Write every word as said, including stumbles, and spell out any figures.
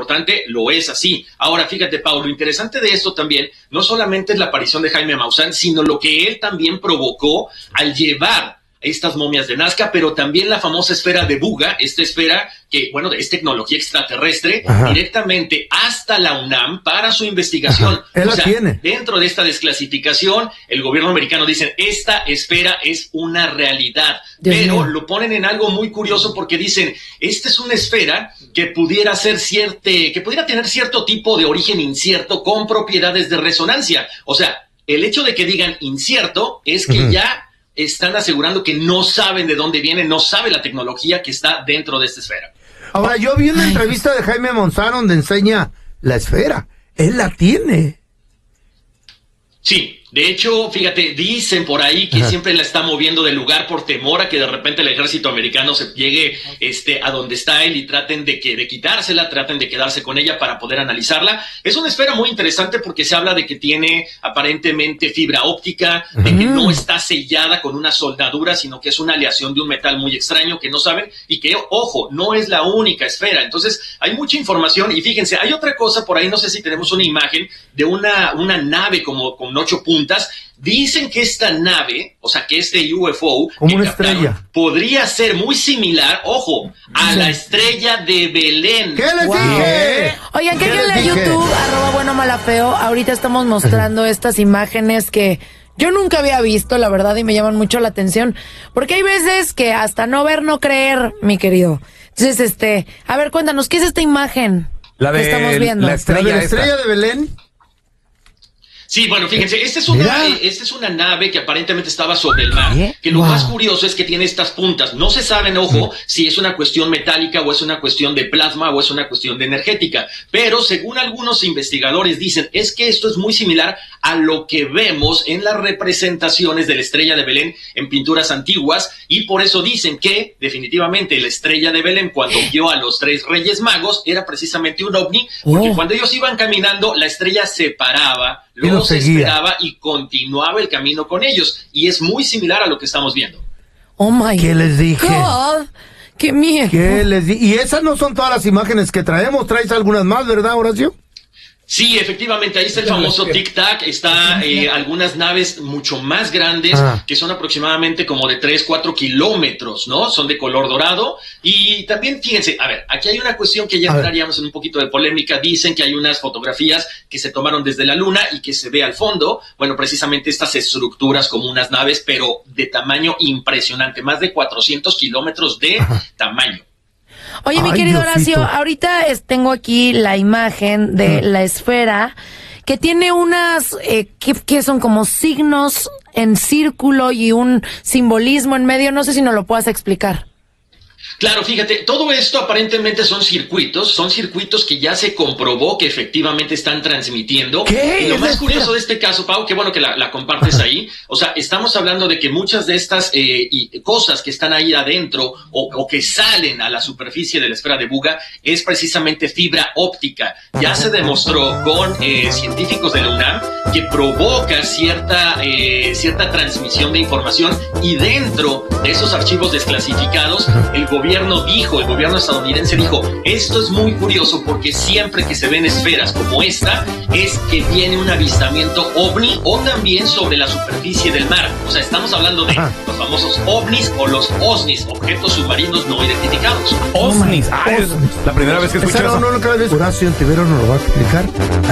importante, lo es así. Ahora, fíjate, Pau, lo interesante de esto también, no solamente es la aparición de Jaime Maussan, sino lo que él también provocó al llevar estas momias de Nazca, pero también la famosa esfera de Buga, esta esfera que, bueno, es tecnología extraterrestre, Ajá. directamente hasta la UNAM para su investigación. Ajá. Él o sea, la tiene. Dentro de esta desclasificación, el gobierno americano dice, esta esfera es una realidad, Dios pero mío. Lo ponen en algo muy curioso porque dicen, esta es una esfera que pudiera ser cierte, que pudiera tener cierto tipo de origen incierto con propiedades de resonancia. O sea, el hecho de que digan incierto es que uh-huh. ya están asegurando que no saben de dónde viene, no sabe la tecnología que está dentro de esta esfera. Ahora, yo vi una Ay. entrevista de Jaime Maussan donde enseña la esfera. Él la tiene. Sí. De hecho, fíjate, dicen por ahí que Ajá. siempre la está moviendo del lugar por temor a que de repente el ejército americano se llegue este, a donde está él y traten de, que, de quitársela, traten de quedarse con ella para poder analizarla. Es una esfera muy interesante porque se habla de que tiene aparentemente fibra óptica, Ajá. de que no está sellada con una soldadura, sino que es una aleación de un metal muy extraño que no saben y que, ojo, no es la única esfera. Entonces, hay mucha información y fíjense, hay otra cosa por ahí, no sé si tenemos una imagen de una, una nave como con ocho puntos. Dicen que esta nave, o sea, que este U F O como una estrella podría ser muy similar, ojo, a sí. la estrella de Belén. ¿Qué les wow. dije? Oigan, que en la YouTube, arroba bueno mala feo, ahorita estamos mostrando estas imágenes que yo nunca había visto, la verdad, y me llaman mucho la atención, porque hay veces que hasta no ver, no creer, mi querido. Entonces, este, a ver, cuéntanos, ¿qué es esta imagen la de, que estamos viendo? La estrella, ¿La de, la estrella de Belén? Sí, bueno, fíjense, esta es una, eh, esta es una nave que aparentemente estaba sobre el mar, ¿Eh? que lo wow. más curioso es que tiene estas puntas. No se saben, ojo, si es una cuestión metálica o es una cuestión de plasma o es una cuestión de energética, pero según algunos investigadores dicen, es que esto es muy similar a lo que vemos en las representaciones de la estrella de Belén en pinturas antiguas, y por eso dicen que definitivamente la estrella de Belén, cuando vio a los tres reyes magos, era precisamente un ovni, porque oh. cuando ellos iban caminando, la estrella se paraba, luego se esperaba y continuaba el camino con ellos, y es muy similar a lo que estamos viendo. Oh my ¿Qué les dije? God, ¡qué miedo! ¿Qué les di- y esas no son todas las imágenes que traemos, traes algunas más, ¿verdad, Horacio? Sí, efectivamente, ahí está el famoso Tic Tac, está eh, algunas naves mucho más grandes, ah. que son aproximadamente como de tres, cuatro kilómetros, ¿no? Son de color dorado, y también, fíjense, a ver, aquí hay una cuestión que ya entraríamos en un poquito de polémica. Dicen que hay unas fotografías que se tomaron desde la luna y que se ve al fondo, bueno, precisamente estas estructuras como unas naves, pero de tamaño impresionante, más de cuatrocientos kilómetros de Ajá. tamaño. Oye, mi Ay, querido Diosito. Horacio, ahorita es, tengo aquí la imagen de la esfera que tiene unas, eh, que, que son como signos en círculo y un simbolismo en medio. No sé si nos lo puedas explicar. Claro, fíjate, todo esto aparentemente son circuitos, son circuitos que ya se comprobó que efectivamente están transmitiendo. ¿Qué? Y lo más curioso de este caso, Pau, qué bueno que la, la compartes ahí, o sea, estamos hablando de que muchas de estas eh, y cosas que están ahí adentro o, o que salen a la superficie de la esfera de Buga es precisamente fibra óptica. Ya se demostró con eh, científicos de la UNAM que provoca cierta, eh, cierta transmisión de información, y dentro de esos archivos desclasificados, el gobierno dijo, el gobierno estadounidense dijo, esto es muy curioso porque siempre que se ven esferas como esta, es que viene un avistamiento ovni o también sobre la superficie del mar. O sea, estamos hablando de Ajá. los famosos ovnis o los OSNIs, objetos submarinos no identificados. OSNIs, ah, es la primera vez que escucho eso. No, no, no, cada vez Horacio Antivero nos lo va a explicar.